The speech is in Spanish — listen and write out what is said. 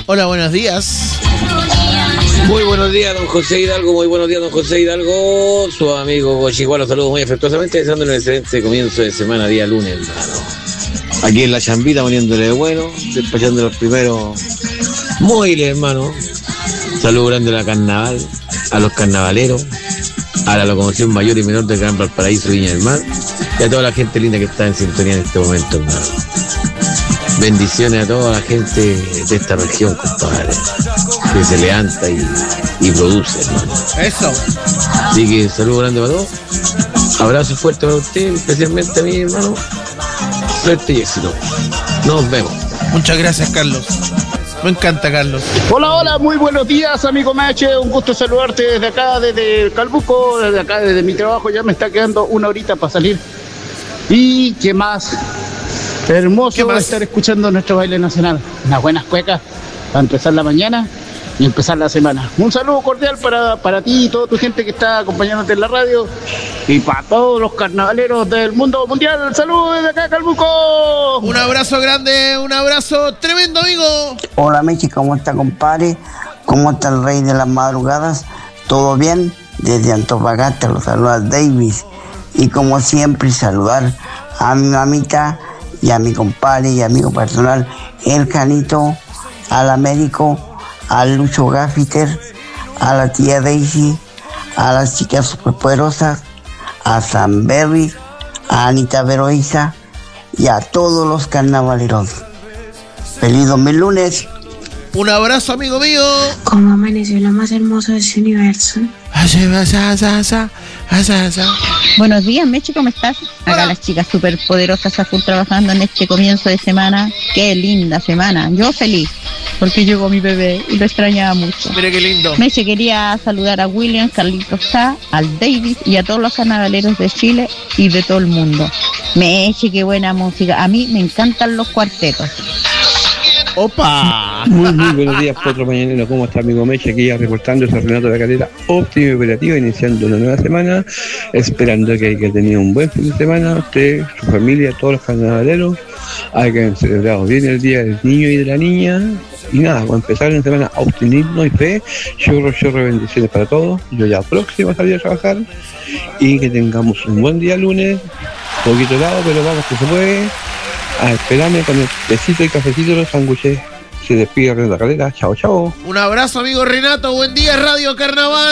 Hola, buenos días. Muy buenos días, don José Hidalgo. Muy buenos días, don José Hidalgo. Su amigo Gochiguá los saludo muy afectuosamente, deseándole un excelente comienzo de semana, día lunes, hermano. Aquí en la chambita, poniéndole de bueno, despachando los primeros móviles, hermano. Saludo grande a la carnaval, a los carnavaleros, a la locomoción mayor y menor del Gran Valparaíso, Viña del Mar, y a toda la gente linda que está en sintonía en este momento, hermano. Bendiciones a toda la gente de esta región, compadre, que se levanta y produce, hermano. Eso. Así que saludo grande para todos. Abrazo fuerte para usted, especialmente a mí, hermano. Suerte y éxito. Nos vemos. Muchas gracias, Carlos. Me encanta, Carlos. Hola, muy buenos días, amigo Meche. Un gusto saludarte desde acá, desde Calbuco, desde acá, desde mi trabajo. Ya me está quedando una horita para salir. Y qué más hermoso estar escuchando nuestro baile nacional. Unas buenas cuecas para empezar la mañana y empezar la semana. Un saludo cordial para ti y toda tu gente que está acompañándote en la radio y para todos los carnavaleros del mundo mundial. Saludos desde acá, Calbuco. Un abrazo grande, un abrazo tremendo, amigo. Hola, Mechi, ¿cómo está, compadre? ¿Cómo está el rey de las madrugadas? ¿Todo bien? Desde Antofagasta los saluda Davis. Y como siempre, saludar a mi mamita y a mi compadre y amigo personal, el Canito, al Américo, al Lucho Gaffiter, a la tía Daisy, a las chicas superpoderosas, a San Berry, a Anita Veroiza y a todos los carnavaleros. ¡Feliz 2000 lunes! Un abrazo, amigo mío. ¿Cómo amaneció lo más hermoso de ese universo? Buenos días, Meche, ¿cómo estás? Acá las chicas súper poderosas a full trabajando en este comienzo de semana. Qué linda semana. Yo feliz, porque llegó mi bebé y lo extrañaba mucho. Mira qué lindo. Meche, quería saludar a William, Carlitos Sá, al David y a todos los carnavaleros de Chile y de todo el mundo. Meche, qué buena música. A mí me encantan los cuartetos. ¡Opa! Muy buenos días, Potro Mañanero. ¿Cómo está, amigo Meche? Aquí ya reportando ese Renato de la Calera, óptimo y operativo, iniciando una nueva semana, esperando que haya tenido un buen fin de semana, usted, su familia, todos los carnavaleros, hayan celebrado bien el Día del Niño y de la Niña, y nada, a empezar una semana optimismo y fe, chorro, bendiciones para todos, yo ya próximo a salir a trabajar, y que tengamos un buen día lunes, poquito helado, pero vamos que se puede. A esperarme con el besito y cafecito de los sándwiches. Se despide Renato Calera. Chao. Un abrazo, amigo Renato. Buen día, Radio Carnaval.